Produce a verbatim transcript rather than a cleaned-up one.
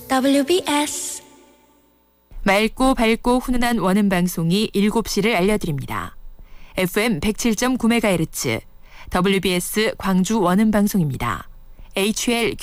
더블유비에스 맑고 밝고 훈훈한 원음 방송이 일곱 시를 알려드립니다. 에프엠 백칠 점 구 메가헤르츠 더블유비에스 광주 원음 방송입니다. 에이치엘